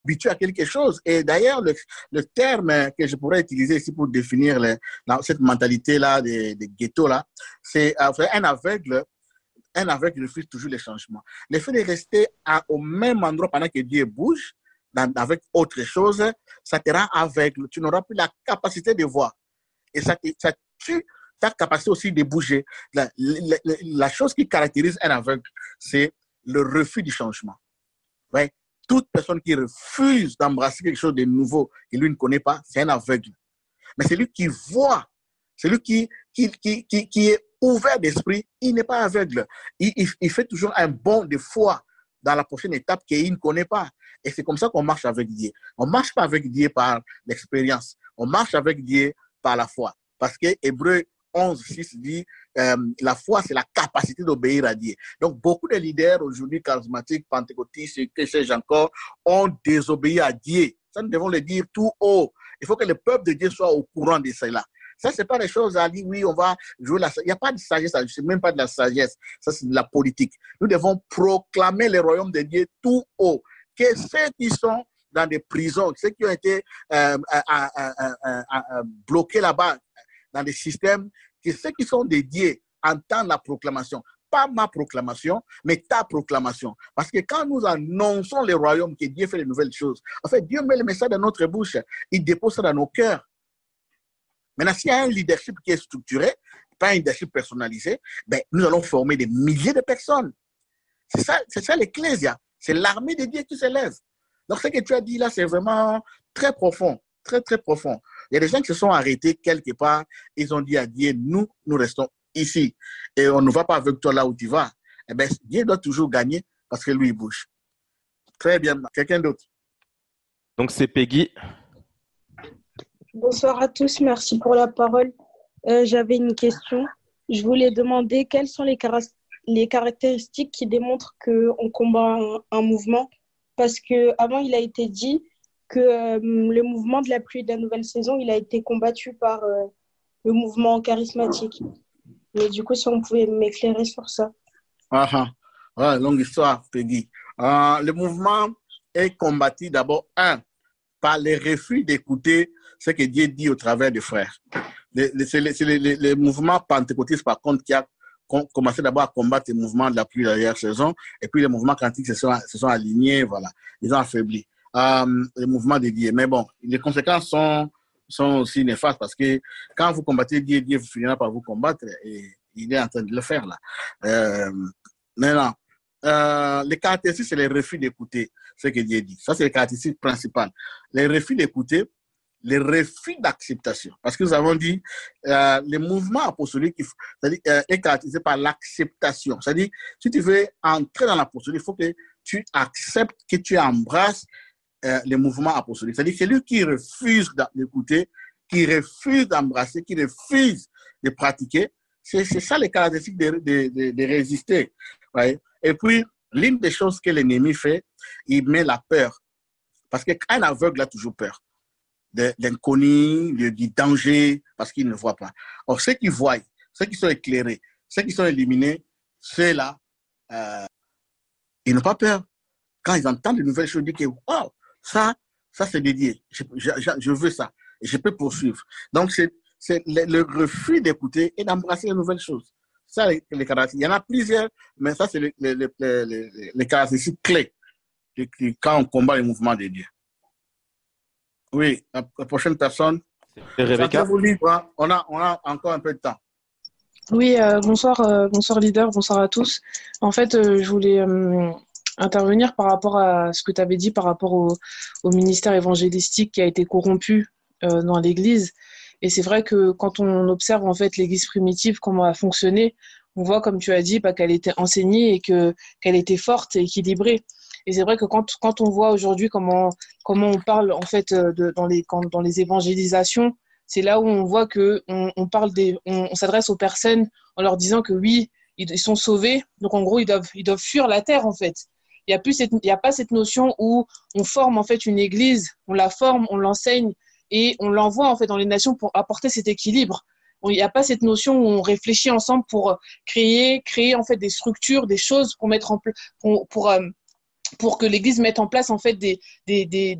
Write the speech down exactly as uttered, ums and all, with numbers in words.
habitué à quelque chose. Et d'ailleurs, le, le terme que je pourrais utiliser ici pour définir le, la, cette mentalité-là des, des ghettos-là, c'est euh, un aveugle. Un aveugle refuse toujours les changements. Le fait de rester à, au même endroit pendant que Dieu bouge, dans, avec autre chose, ça te rend aveugle. Tu n'auras plus la capacité de voir. Et ça, ça tue ta capacité aussi de bouger. La, la, la chose qui caractérise un aveugle, c'est le refus du changement. Ouais. Toute personne qui refuse d'embrasser quelque chose de nouveau que lui ne connaît pas, c'est un aveugle. Mais celui qui voit, celui qui, qui, qui, qui, qui est ouvert d'esprit, il n'est pas aveugle. Il, il, il fait toujours un bond de foi dans la prochaine étape qu'il ne connaît pas. Et c'est comme ça qu'on marche avec Dieu. On ne marche pas avec Dieu par l'expérience. On marche avec Dieu par la foi. Parce que Hébreux onze, six dit euh, la foi, c'est la capacité d'obéir à Dieu. Donc, beaucoup de leaders aujourd'hui, charismatiques, pentecôtistes, que sais-je encore, ont désobéi à Dieu. Ça, nous devons le dire tout haut. Il faut que le peuple de Dieu soit au courant de cela. Ça, ce n'est pas des choses à dire, oui, on va jouer la sagesse. Il n'y a pas de sagesse, ce n'est même pas de la sagesse. Ça, c'est de la politique. Nous devons proclamer le royaume de Dieu tout haut. Que ceux qui sont dans des prisons, ceux qui ont été euh, euh, euh, euh, euh, euh, bloqués là-bas, dans des systèmes, que ceux qui sont dédiés entendent la proclamation. Pas ma proclamation, mais ta proclamation. Parce que quand nous annonçons le royaume, que Dieu fait de nouvelles choses, en fait, Dieu met le message dans notre bouche, il dépose ça dans nos cœurs. Maintenant, s'il y a un leadership qui est structuré, pas un leadership personnalisé, ben, nous allons former des milliers de personnes. C'est ça, c'est ça l'ecclésia. C'est l'armée de Dieu qui se lève. Donc, ce que tu as dit là, c'est vraiment très profond, très, très profond. Il y a des gens qui se sont arrêtés quelque part, ils ont dit à Dieu, nous, nous restons ici. Et on ne va pas avec toi là où tu vas. Eh bien, Dieu doit toujours gagner parce que lui, il bouge. Très bien. Quelqu'un d'autre? Donc, c'est Peggy. Bonsoir à tous, merci pour la parole. Euh, j'avais une question. Je voulais demander quelles sont les, car- les caractéristiques qui démontrent qu'on combat un, un mouvement. Parce qu'avant, il a été dit que euh, le mouvement de la pluie de la nouvelle saison, il a été combattu par euh, le mouvement charismatique. Mais du coup, si on pouvait m'éclairer sur ça. Ah, ah. Ouais, longue histoire, Peggy. Euh, le mouvement est combattu d'abord, un, par le refus d'écouter ce que Dieu dit au travers des frères. Le, le, c'est le, c'est le, le, le mouvement pentecôtiste, par contre, qui a commencé d'abord à combattre le mouvement de la pluie de la dernière saison, et puis les mouvements quantiques se sont, se sont alignés, voilà, ils ont affaibli euh, le mouvement de Dieu. Mais bon, les conséquences sont, sont aussi néfastes, parce que quand vous combattez Dieu, Dieu finira par vous combattre, et il est en train de le faire là. Euh, maintenant, euh, les caractéristiques, c'est le refus d'écouter ce que Dieu dit. Ça, c'est les caractéristiques principales. Les refus d'écouter, les refus d'acceptation. Parce que nous avons dit, euh, le mouvement apostolique c'est-à-dire, euh, est caractérisé par l'acceptation. C'est-à-dire, si tu veux entrer dans l'apostolique, il faut que tu acceptes, que tu embrasses euh, le mouvement apostolique. C'est-à-dire, celui qui refuse d'écouter, qui refuse d'embrasser, qui refuse de pratiquer, c'est, c'est ça les caractéristiques de, de, de, de résister. Ouais. Et puis, l'une des choses que l'ennemi fait, il met la peur. Parce qu'un aveugle a toujours peur de l'inconnu, du danger, parce qu'il ne voit pas. Or, ceux qui voient, ceux qui sont éclairés, ceux qui sont éliminés, ceux-là, euh, ils n'ont pas peur. Quand ils entendent de nouvelles choses, ils disent que wow, ça, ça c'est dédié. Je, je, je veux ça. Et je peux poursuivre. Donc, c'est, c'est le, le refus d'écouter et d'embrasser les nouvelles choses. Ça, les, les caractéristiques. Il y en a plusieurs, mais ça, c'est les, les, les, les, les caractéristiques clés quand on combat les mouvements de Dieu. Oui, la, la prochaine personne. C'est Rebecca. Vous libre, hein? on, a, on a encore un peu de temps. Oui, euh, bonsoir, euh, bonsoir leader, bonsoir à tous. En fait, euh, je voulais euh, intervenir par rapport à ce que tu avais dit par rapport au, au ministère évangélistique qui a été corrompu euh, dans l'Église. Et c'est vrai que quand on observe en fait l'Église primitive, comment elle a fonctionné, on voit, comme tu as dit, bah, qu'elle était enseignée et que, qu'elle était forte et équilibrée. Et c'est vrai que quand, quand on voit aujourd'hui comment, comment on parle en fait de, dans, les, quand, dans les évangélisations, c'est là où on voit que on, on parle des, on, on s'adresse aux personnes en leur disant que oui, ils, ils sont sauvés. Donc en gros, ils doivent, ils doivent fuir la terre en fait. Il y a plus cette, il y a pas cette notion où on forme en fait une église, on la forme, on l'enseigne et on l'envoie en fait dans les nations pour apporter cet équilibre. Il n'y a pas cette notion où on réfléchit ensemble pour créer, créer en fait des structures, des choses pour mettre en place, pour, pour euh, pour que l'Église mette en place en fait des, des, des,